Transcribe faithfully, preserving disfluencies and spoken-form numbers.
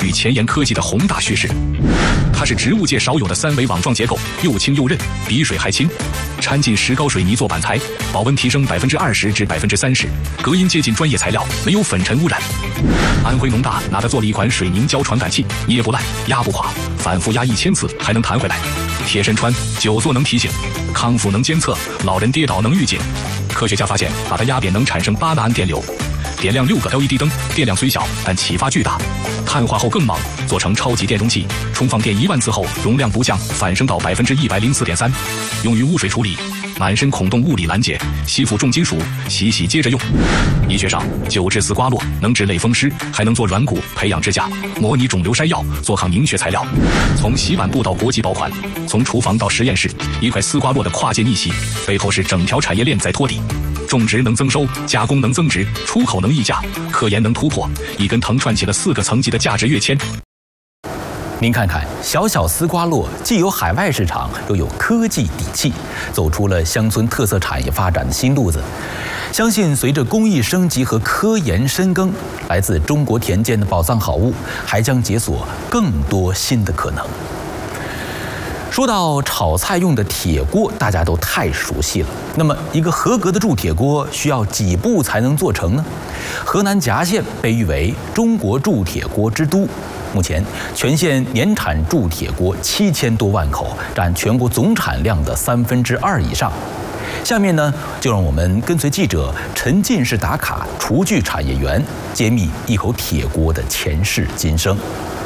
与前沿科技的宏大叙事。它是植物界少有的三维网状结构，又轻又韧，比水还轻。掺进石膏水泥做板材，保温提升百分之二十至百分之三十，隔音接近专业材料，没有粉尘污染。安徽农大拿它做了一款水凝胶传感器，捏不烂，压不垮，反复压一千次还能弹回来。贴身穿，久坐能提醒，康复能监测，老人跌倒能预警。科学家发现，把它压扁能产生八纳安电流。点亮六个 L E D 灯，电量虽小，但启发巨大。碳化后更猛，做成超级电容器，充放电一万次后，容量不降，反升到百分之一百零四点三，用于污水处理。满身孔洞物理拦截，吸附重金属，洗洗接着用。医学上，九制丝瓜络能治类风湿，还能做软骨、培养支架、模拟肿瘤筛药、做抗凝血材料。从洗碗布到国际爆款，从厨房到实验室，一块丝瓜络的跨界逆袭，背后是整条产业链在托底。种植能增收，加工能增值，出口能溢价，科研能突破，一根藤串起了四个层级的价值跃迁。 您看看，小小丝瓜络既有海外市场，又有科技底气，走出了乡村特色产业发展的新路子。相信随着工艺升级和科研深耕，来自中国田间的宝藏好物还将解锁更多新的可能。说到炒菜用的铁锅，大家都太熟悉了。那么，一个合格的铸铁锅需要几步才能做成呢？河南夹县被誉为中国铸铁锅之都，目前全县年产铸铁锅七千多万口，占全国总产量的三分之二以上。下面呢，就让我们跟随记者沉浸式打卡厨具产业园，揭秘一口铁锅的前世今生。